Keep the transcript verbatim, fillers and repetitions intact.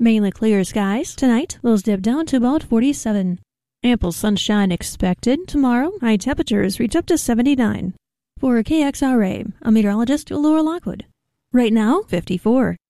Mainly clear skies. Tonight, lows dip down to about forty-seven. Ample sunshine expected. Tomorrow, high temperatures reach up to seventy-nine. For K X R A, I'm meteorologist Laura Lockwood. Right now, fifty-four.